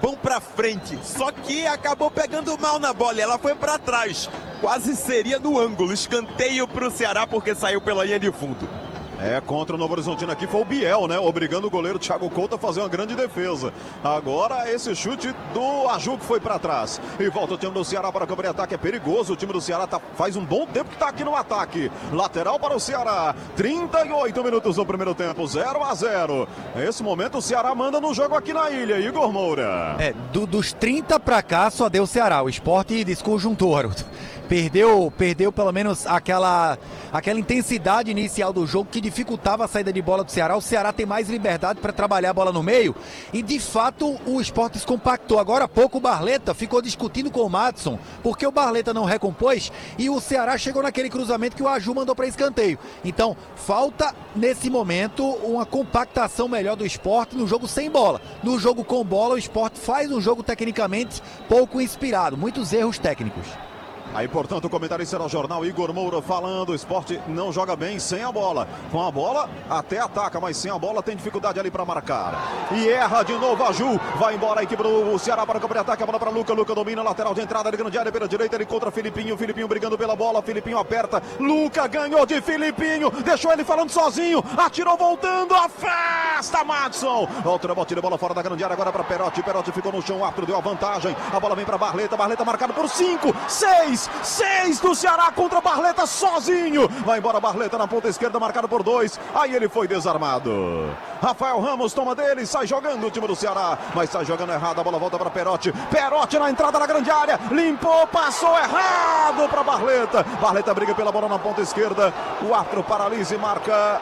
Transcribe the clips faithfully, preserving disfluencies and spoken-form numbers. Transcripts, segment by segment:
bom pra frente, só que acabou pegando mal na bola, ela foi pra trás, quase seria no ângulo, escanteio pro Ceará porque saiu pela linha de fundo. É, contra o Novo Horizontino aqui foi o Biel, né? Obrigando o goleiro Thiago Couto a fazer uma grande defesa. Agora esse chute do Aju que foi pra trás. E volta o time do Ceará para o campo de ataque. É perigoso. O time do Ceará tá, faz um bom tempo que tá aqui no ataque. Lateral para o Ceará. trinta e oito minutos no primeiro tempo. zero a zero. Nesse momento o Ceará manda no jogo aqui na ilha. Igor Moura. É, do, dos trinta pra cá só deu o Ceará. O Sport desconjuntou, Haroldo. Perdeu, perdeu pelo menos aquela, aquela intensidade inicial do jogo que dificultava a saída de bola do Ceará. O Ceará tem mais liberdade para trabalhar a bola no meio e de fato o Sport descompactou. Agora há pouco o Barleta ficou discutindo com o Madison porque o Barleta não recompôs e o Ceará chegou naquele cruzamento que o Aju mandou para escanteio. Então falta nesse momento uma compactação melhor do Sport no jogo sem bola. No jogo com bola o Sport faz um jogo tecnicamente pouco inspirado, muitos erros técnicos. Aí, portanto, o comentarista era o jornal Igor Moura falando, o Sport não joga bem sem a bola. Com a bola, até ataca, mas sem a bola tem dificuldade ali para marcar. E erra de novo a Ju, vai embora a equipe do Ceará para o campo de ataque, a bola para Luca, Luca domina, lateral de entrada, ele grande área pela direita, ele contra Filipinho, Filipinho brigando pela bola, Filipinho aperta, Luca ganhou de Filipinho, deixou ele falando sozinho, atirou voltando, afasta Madison. Outra batida, bola fora da grande área, agora para Perotti, Perotti ficou no chão, o árbitro deu a vantagem, a bola vem para Barleta, Barleta marcado por cinco, seis, seis do Ceará contra Barleta sozinho. Vai embora Barleta na ponta esquerda, marcado por dois. Aí ele foi desarmado. Rafael Ramos toma dele, sai jogando o time do Ceará, mas sai jogando errado, a bola volta para Perotti. Perotti na entrada da grande área, limpou, passou errado para Barleta. Barleta briga pela bola na ponta esquerda. O árbitro paralisa e marca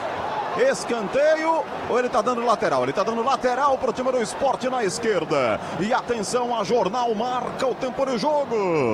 escanteio, ou ele tá dando lateral? Ele tá dando lateral pro time do Sport na esquerda. E atenção, a Jornal marca o tempo do jogo.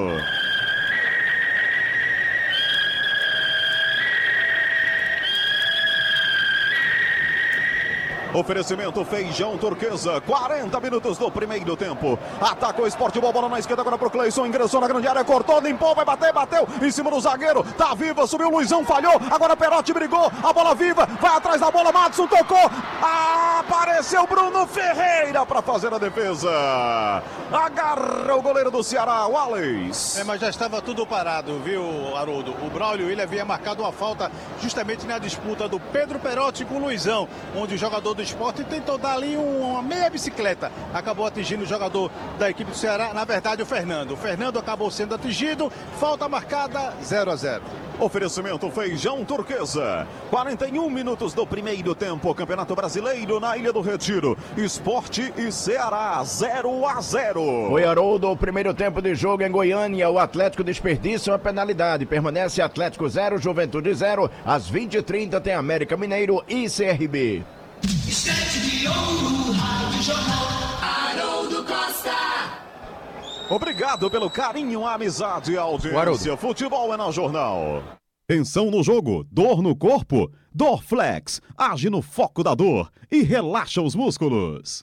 Oferecimento Feijão Turquesa, quarenta minutos do primeiro tempo. Atacou o Sport, bola na esquerda agora pro Cleison, ingressou na grande área, cortou, limpou, vai bater, bateu em cima do zagueiro, tá viva, subiu o Luizão, falhou, agora Perotti brigou, a bola viva, vai atrás da bola, Madison tocou, apareceu Bruno Ferreira para fazer a defesa. Agarra o goleiro do Ceará, Wallace. É, mas já estava tudo parado, viu, Haroldo? O Braulio, ele havia marcado uma falta justamente na disputa do Pedro Perotti com o Luizão, onde o jogador do Sport tentou dar ali uma meia bicicleta, acabou atingindo o jogador da equipe do Ceará, na verdade o Fernando. O Fernando acabou sendo atingido, falta marcada zero a zero. Oferecimento Feijão Turquesa, quarenta e um minutos do primeiro tempo, Campeonato Brasileiro na Ilha do Retiro, Sport e Ceará zero a zero. Oi, Haroldo, o primeiro tempo de jogo em Goiânia, o Atlético desperdiça uma penalidade, permanece Atlético zero, Juventude zero, às vinte e trinta tem América Mineiro e C R B. Instante de ouro, Rádio Jornal, Haroldo Costa. Obrigado pelo carinho, a amizade e a audiência. Haroldo. Futebol é na Jornal. Tensão no jogo, dor no corpo, Dorflex, age no foco da dor e relaxa os músculos.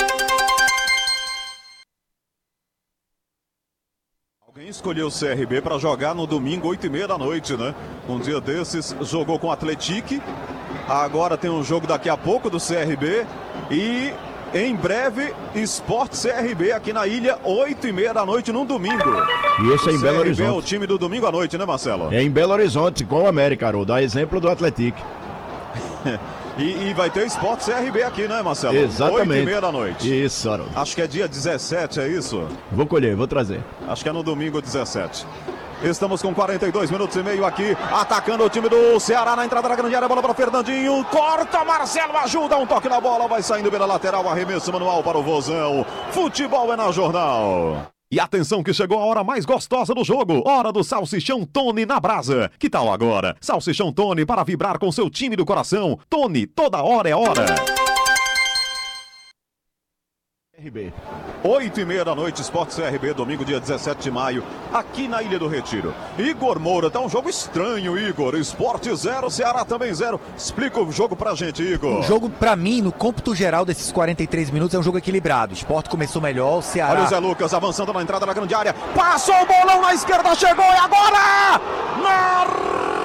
Alguém escolheu o C R B para jogar no domingo, oito e meia da noite, né? Um dia desses jogou com o Atlético. Agora tem um jogo daqui a pouco do C R B e em breve Sport C R B aqui na ilha, oito e meia da noite num domingo. E esse é em Belo Horizonte. C R B é o time do domingo à noite, né, Marcelo? É em Belo Horizonte, com o América, Haroldo, dá exemplo do Atlético. e, e vai ter Sport C R B aqui, né, Marcelo? Exatamente. oito e meia da noite. Isso, Haroldo. Acho que é dia dezessete, é isso? Vou colher, vou trazer. Acho que é no domingo dezessete. Estamos com quarenta e dois minutos e meio aqui, atacando o time do Ceará na entrada da grande área, bola para Fernandinho, corta, Marcelo ajuda, um toque na bola, vai saindo pela lateral, arremesso manual para o Vozão. Futebol é na Jornal. E atenção que chegou a hora mais gostosa do jogo, hora do Salsichão Tony na brasa. Que tal agora? Salsichão Tony para vibrar com seu time do coração. Tony, toda hora é hora. C R B. oito e meia da noite, Sport C R B, domingo, dia dezessete de maio, aqui na Ilha do Retiro. Igor Moura, tá um jogo estranho, Igor. Sport zero, Ceará também zero. Explica o jogo pra gente, Igor. O jogo, pra mim, no cômputo geral desses quarenta e três minutos, é um jogo equilibrado. O Sport começou melhor, o Ceará... Olha o Zé Lucas avançando na entrada da grande área. Passou o bolão na esquerda, chegou e agora! Na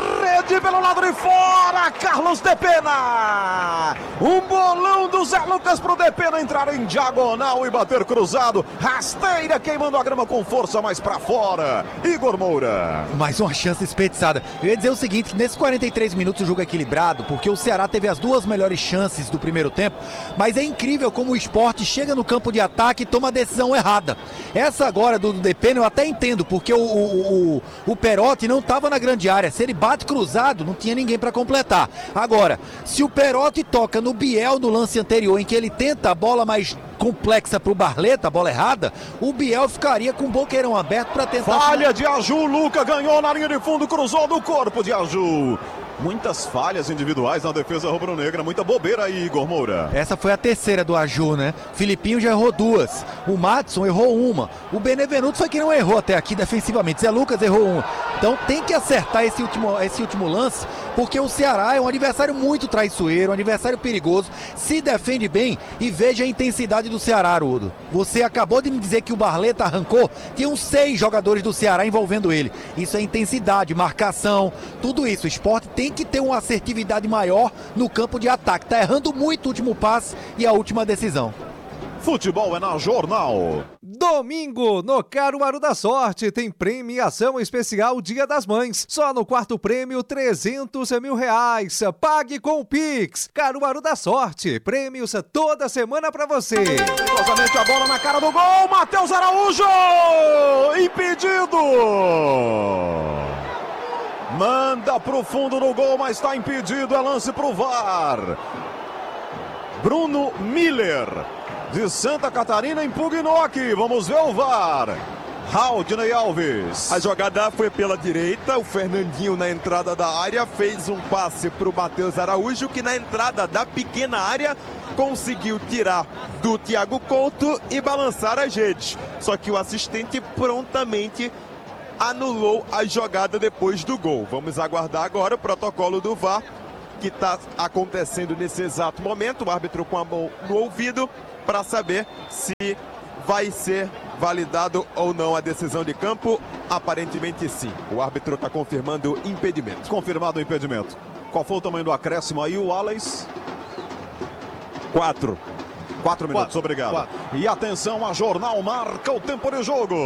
Pode pelo lado de fora, Carlos Depena. Um bolão do Zé Lucas pro Depena entrar em diagonal e bater cruzado. Rasteira queimando a grama com força mais pra fora. Igor Moura. Mais uma chance desperdiçada. Eu ia dizer o seguinte, que nesses quarenta e três minutos o jogo é equilibrado, porque o Ceará teve as duas melhores chances do primeiro tempo, mas é incrível como o Sport chega no campo de ataque e toma a decisão errada. Essa agora do Depena eu até entendo, porque o, o, o, o Perotti não estava na grande área. Se ele bate cruzado, não tinha ninguém para completar. Agora, se o Perotti toca no Biel no lance anterior, em que ele tenta a bola mais complexa pro Barleta, a bola errada, o Biel ficaria com o boqueirão aberto para tentar... Falha de Aju, Luca ganhou na linha de fundo, cruzou do corpo de Aju. Muitas falhas individuais na defesa rubro-negra, muita bobeira aí, Igor Moura. Essa foi a terceira do Aju, né? Filipinho já errou duas, o Madison errou uma, o Benevenuto foi que não errou até aqui defensivamente, Zé Lucas errou uma. Então tem que acertar esse último, esse último lance, porque o Ceará é um adversário muito traiçoeiro, um adversário perigoso, se defende bem e veja a intensidade do Ceará, Haroldo. Você acabou de me dizer que o Barleta arrancou, tinham seis jogadores do Ceará envolvendo ele. Isso é intensidade, marcação, tudo isso. O Sport tem que ter uma assertividade maior no campo de ataque. Tá errando muito o último passe e a última decisão. Futebol é na Jornal. Domingo, no Caruaru da Sorte, tem premiação especial Dia das Mães. Só no quarto prêmio, trezentos mil reais. Pague com o Pix. Caruaru da Sorte, prêmios toda semana pra você. Perigosamente a bola na cara do gol, Matheus Araújo! Impedido! Manda pro fundo do gol, mas está impedido, é lance pro V A R. Bruno Miller, de Santa Catarina, impugnou aqui, vamos ver o V A R. Raudney Alves. A jogada foi pela direita, o Fernandinho na entrada da área fez um passe para o Matheus Araújo, que na entrada da pequena área conseguiu tirar do Thiago Couto e balançar as redes. Só que o assistente prontamente anulou a jogada depois do gol. Vamos aguardar agora o protocolo do V A R, que está acontecendo nesse exato momento, o árbitro com a mão no ouvido, para saber se vai ser validado ou não a decisão de campo. Aparentemente sim. O árbitro está confirmando o impedimento. Confirmado o impedimento. Qual foi o tamanho do acréscimo aí, o Wallace? Quatro. Quatro minutos, Quatro. obrigado. Quatro. E atenção, a Jornal marca o tempo de jogo.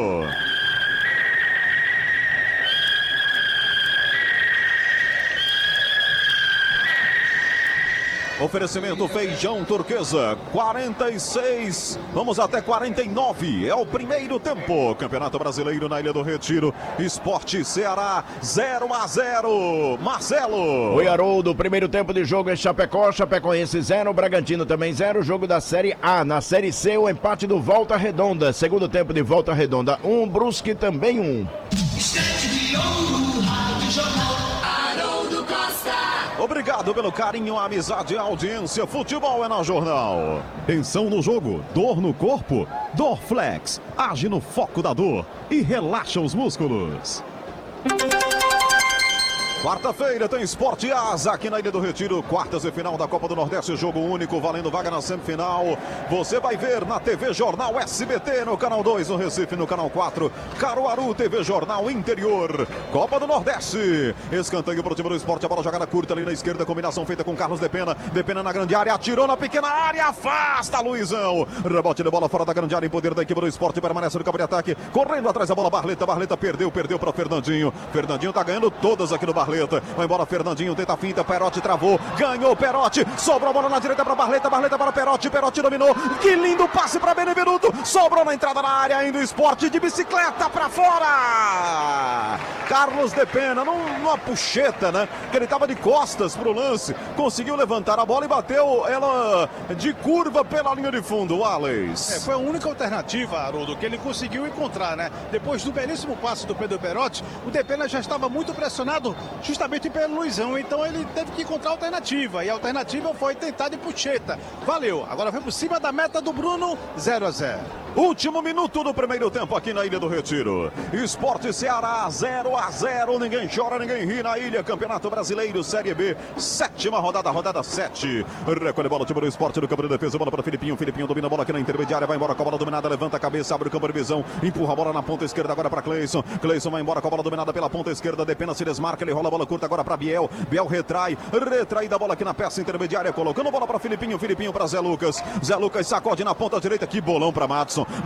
Oferecimento Feijão Turquesa, quarenta e seis, vamos até quarenta e nove, é o primeiro tempo. Campeonato Brasileiro na Ilha do Retiro, Sport Ceará, zero a zero. Marcelo. Oi, Haroldo, primeiro tempo de jogo é Chapecó, Chapecoense zero, Bragantino também zero, jogo da Série A. Na Série C, o empate do Volta Redonda, segundo tempo de Volta Redonda um, Brusque também um. Instante de ouro, Rádio Jornal, Haroldo Costa. Obrigado pelo carinho, a amizade e a audiência. Futebol é na Jornal. Tensão no jogo, dor no corpo. Dorflex, age no foco da dor e relaxa os músculos. Quarta-feira tem Esporte Asa aqui na Ilha do Retiro, quartas e final da Copa do Nordeste, jogo único, valendo vaga na semifinal. Você vai ver na T V Jornal S B T, no canal dois, no Recife, no canal quatro, Caruaru, T V Jornal Interior, Copa do Nordeste. Escanteio para o time do Esporte, a bola jogada curta ali na esquerda, combinação feita com Carlos Depena, Depena na grande área, atirou na pequena área, afasta Luizão. Rebote de bola fora da grande área, em poder da equipe do Esporte, permanece no campo de ataque, correndo atrás da bola, Barleta, Barleta perdeu, perdeu para Fernandinho. Fernandinho tá ganhando todas aqui no Barleta. Vai embora Fernandinho, tenta a finta, Perotti travou, ganhou Perotti, sobrou a bola na direita para Barleta, Barleta para Perotti, Perotti dominou, que lindo passe para Benevenuto, sobrou na entrada da área, ainda o Esporte de bicicleta para fora. Carlos Depena, numa puxeta, né? Que ele tava de costas pro lance, conseguiu levantar a bola e bateu ela de curva pela linha de fundo, Wallace. É, foi a única alternativa, Haroldo, que ele conseguiu encontrar, né? Depois do belíssimo passe do Pedro Perotti, o Depena já estava muito pressionado justamente pelo Luizão, então ele teve que encontrar alternativa, e a alternativa foi tentar de puxeta. Valeu, agora foi por cima da meta do Bruno, zero a zero. Último minuto do primeiro tempo aqui na Ilha do Retiro. Esporte Ceará zero a zero. Ninguém chora, ninguém ri na ilha. Campeonato Brasileiro, Série B. Sétima rodada, rodada sete. Recolhe bola, time do Esporte no campo de defesa. Bola para Filipinho. Filipinho domina a bola aqui na intermediária. Vai embora com a bola dominada. Levanta a cabeça, abre o campo de visão. Empurra a bola na ponta esquerda agora para Cleison. Cleison vai embora com a bola dominada pela ponta esquerda. Depena, se desmarca. Ele rola a bola curta agora para Biel. Biel retrai. Retrai da bola aqui na peça intermediária. Colocando bola para Filipinho. Filipinho para Zé Lucas. Zé Lucas sacode na ponta direita. Que bolão para Madison.